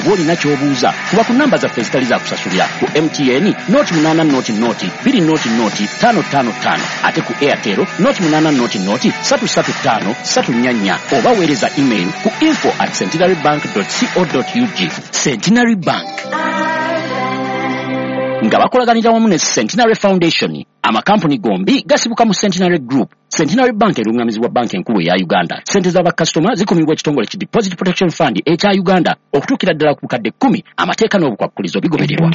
bw'oba olina ky'obuuza kuba ku nnamba zaffe ezitali za kusasulira ku MTN noti 8 2 noti 555 ate ku Airtel noti 8 335 344 oba weereza email ku info@centenarybank.co.ug. Centenary Bank nga bakolaganira wamu ne Centenary Foundation, amakampuni gombi gasibuka mu Centenary Group. Centenary Bank erungamizibwa banka enkulu eya Uganda. Sente z'abakasitoma zikumibwa ekitongole ki Deposit Protection Fund ekya Uganda okutuukira ddala ku bukadde 10. Amateeka n'obukwakkulizo bigobererwa.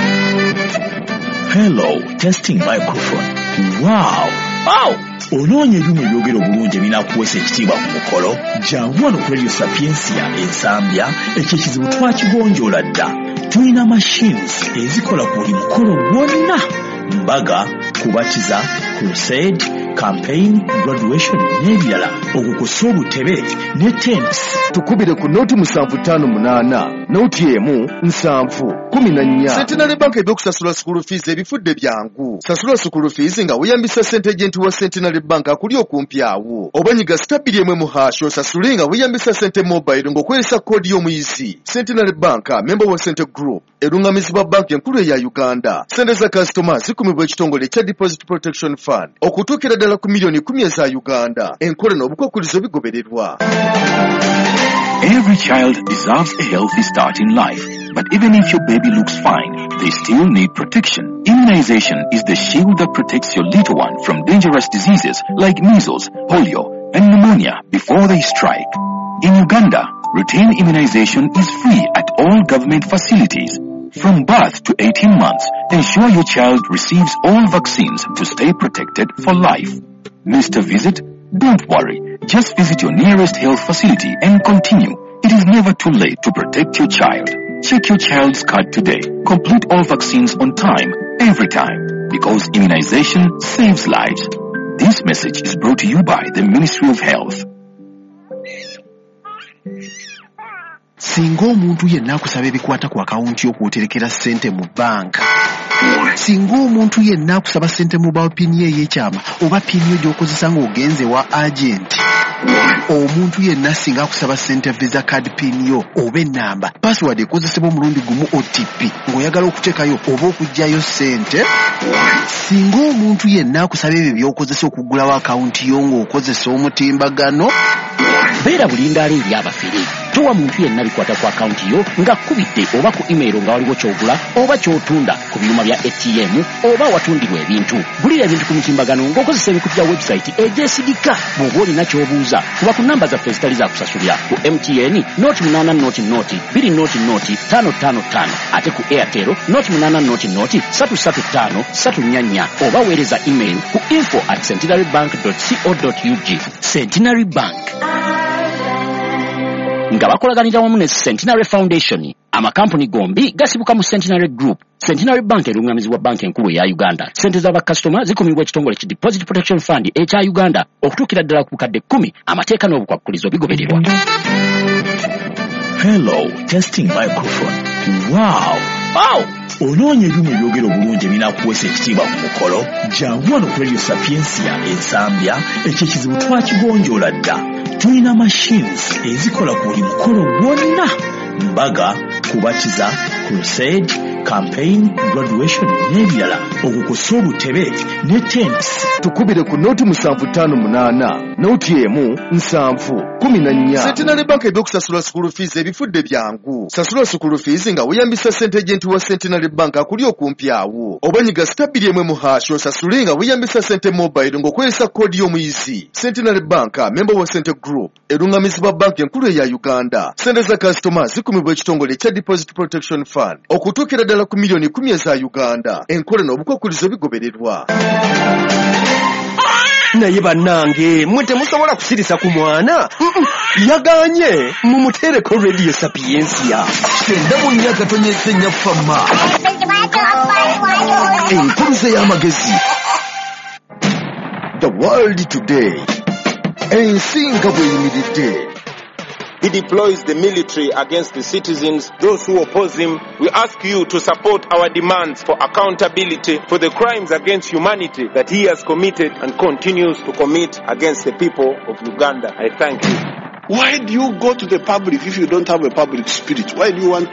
Hello, testing microphone. Wow! Onoonya ebyuma ebyogera obulungi ebinakuweesa ekitiibwa ku mukolo? Jangu wano ku Radio Sapiensia Ensambya, ekyo ekizibu twakigonjoola dda. Tulina machines ezikola ku buli mukolo gwonna: mbaga, kubatiza, crusade, campaign, graduation n'ebirala. Okukosa obutebe ne tents. Tukubire ku noti 758 noti emu 714. Centenary Bank ebyokusasula school fees ebifudde byangu. Sasula school fees nga weyambisa ssente agent wa Centenary Bank akuli okumpi awo. Obanyiga stabili emwe mu hash osasule nga weyambisa ssente mobile ng'okozesa koodi y'omuyizi. Centenary Bank member wa Centre Group erungamizibwa banka enkulu eya Uganda. Ssente za customer zikumibwa ekitongole kya Deposit Protection Fund okutuukira ddala ku milioni 10 eza Uganda. Enkola n'obukwakkulizo bigobererwa. Every child deserves a healthy start in life, but even if your baby looks fine, they still need protection. Immunization is the shield that protects your little one from dangerous diseases like measles, polio, and pneumonia before they strike. In Uganda, routine immunization is free at all government facilities. From birth to 18 months, ensure your child receives all vaccines to stay protected for life. Missed a visit? Don't worry. Just visit your nearest health facility and continue. It is never too late to protect your child. Check your child's card today. Complete all vaccines on time, every time, because immunization saves lives. This message is brought to you by the Ministry of Health. Singa omuntu yenna akusaba ebikwata ku akawunti y'okwoterekera ssente mu banka, singa omuntu yenna akusaba ssente mu pini ye ey'ekyama oba pini yo gy'okozesa ng'ogenze wa agenti, omuntu yenna singa akusaba ssente visa card pini yo oba ennamba password ekozesebwa omulundi gumu OTP ng'oyagala okuteekayo oba okuggyayo ssente, singa omuntu yenna akusaba ebyo by'okozesa okuggulawo akawunti yo ng'okozesa omutimbagano, beera bulindaala eri abafere. Towa muntu yenna bikwata ku akawunti yo nga kubidde oba ku email nga waliwo ky'ogula oba ky'otunda ku byuma bya ATM oba watundirwa ebintu. Gulira ebintu ku mutimbagano ng'okozesa ebikutu bya website egyesigika. Bw'oba olina ky'obuuza kuba ku nnamba zaffe ezitali za kusasulira ku MTN noti 8 noti 2 noti 555 ate ku Airtel noti 8 noti 335 344 oba weereza email ku info@centenarybank.co.ug. Centenary Bank nga bakolaganira wamu ne Centenary Foundation, amakampuni gombi gasibuka mu Centenary Group. Centenary Bank erungamizibwa banka enkulu eya Uganda. Sente z'abakasitoma zikumibwa ekitongole ki Deposit Protection Fund ekya Uganda okutuukira ddala ku bukadde 10. Amateeka n'obukwakkulizo bigobererwa. Hello, testing microphone. Wow! Onoonya ebyuma ebyogera obulungi ebinakuweesa ekitiibwa ku mukolo? Jangu wano ku Radio Sapiensia Ensambya, ekyo ekizibu twakigonjoola dda. Tulina machines ezikola ku buli mukolo gwonna: mbaga, kubatiza, crusade, campaign, graduation n'ebirala. Okukosa obutebe ne tents. Tukubire ku noti 758 noti emu 714. Centenary Bank ebyokusasula school fees ebifudde byangu. Sasula school fees nga weyambisa ssente agent wa Centenary Bank akuli okumpi awo. Obanyiga stabili emwe mu hash osasule nga weyambisa ssente mobile ng'okozesa koodi y'omuyizi. Centenary Bank member wa Centre Group erungamizibwa banka enkulu eya Uganda. Ssente za customer zikumibwa ekitongole kya Deposit Protection Fund okutuukira ddala ku milioni 10 eza Uganda. Enkola n'obukwakkulizo bigobererwa. Naye bannange mwe temusobola kusirisa ku mwana. Yaganye mumutereko Radio Sapiensia. Senda munnya katonyese nnya fama. Enkuluze y'amagezi. The world today. Ensinga bweyimiridde. He deploys the military against the citizens, those who oppose him. We ask you to support our demands for accountability for the crimes against humanity that he has committed and continues to commit against the people of Uganda. I thank you. Why do you go to the public if you don't have a public spirit? Why do you want